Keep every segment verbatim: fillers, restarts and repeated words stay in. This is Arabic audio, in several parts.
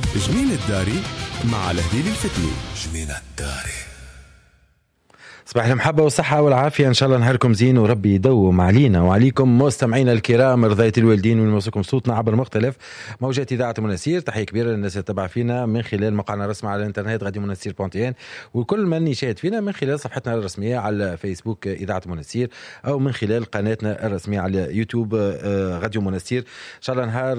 جنين الداري مع الهديل الفتني. جنين الداري. صباح المحبة والصحة والعافية، إن شاء الله نهاركم زين وربي يدوم علينا وعليكم مستمعينا الكرام رضاية الوالدين ونوصلكم صوتنا عبر مختلف موجات إذاعة مناسير. تحية كبيرة للناس اللي تتابع فينا من خلال موقعنا الرسمي على الإنترنت غادي مناسير بونتين، وكل من يشاهد فينا من خلال صفحتنا الرسمية على فيسبوك إذاعة مناسير أو من خلال قناتنا الرسمية على يوتيوب غادي مناسير. إن شاء الله نهار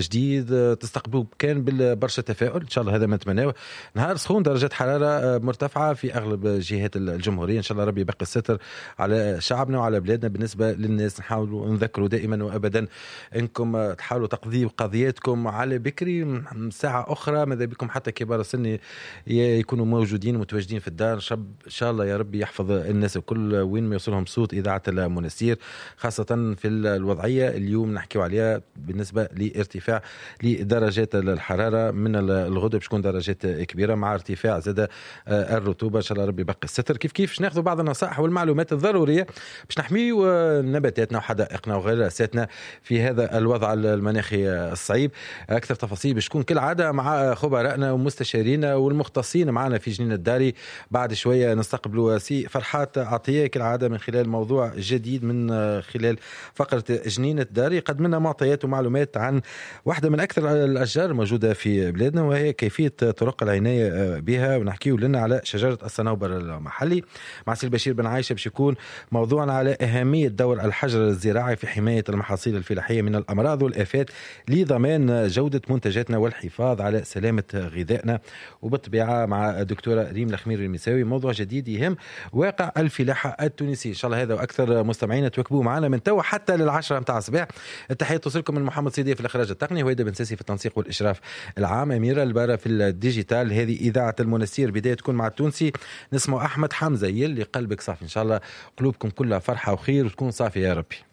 جديد تستقبلوا كان بالبرشا تفاؤل، إن شاء الله هذا ما نتمناه. نهار سخون، درجات حرارة مرتفعة في أغلب جهات الجمهورية. إن شاء الله ربي يبقى الستر على شعبنا وعلى بلادنا. بالنسبة للناس نحاولوا نذكروا دائما وأبدا أنكم تحاولوا تقضي قضياتكم على بكري، ساعة أخرى ماذا بكم حتى كبار السن يكونوا موجودين متواجدين في الدار. شب إن شاء الله يا ربي يحفظ الناس الكل وين ما يوصلهم صوت إذاعة المناسير، خاصة في الوضعية اليوم نحكيوا عليها بالنسبة لارتفاع لدرجات الحرارة من الغدوة باش تكون درجات كبيرة مع ارتفاع زاد الرطوبة. إن شاء الله ربي يبقى الستر. كيف كيف ناخذ بعض النصائح والمعلومات الضرورية باش نحميوا نباتاتنا وحدائقنا وغراساتنا في هذا الوضع المناخي الصعيب. أكثر تفاصيل باش تكون كالعادة مع خبرائنا ومستشارينا والمختصين معنا في جنين الداري. بعد شوية نستقبلوا سي فرحات عطية كالعادة من خلال موضوع جديد من خلال فقرة جنين الداري. قدمنا معطيات ومعلومات عن واحدة من أكثر الأشجار الموجودة في بلادنا وهي كيفية طرق العناية بها، ونحكيه لنا على شجرة الصنوبر المحلي مع سي البشير بن عايشة. باش يكون موضوعنا على أهمية دور الحجر الزراعي في حماية المحاصيل الفلاحية من الأمراض والآفات لضمان جودة منتجاتنا والحفاظ على سلامة غذائنا. وبالطبيعة مع الدكتورة ريم الخمير المساوي موضوع جديد يهم واقع الفلاحة التونسي. إن شاء الله هذا وأكثر مستمعين تواكبوا معنا من توا حتى للعشرة متاع الصباح. التحية توصلكم من محمد صيدية في الإخراج التقني، وهيدا بن ساسي في التنسيق والإشراف العام، أميرة البارة في الديجيتال. هذه إذاعة المناسير، بداية تكون مع التونسي نسمع أحمد حمزة يلي قلبك صافي. إن شاء الله قلوبكم كلها فرحة وخير وتكون صافية يا ربي.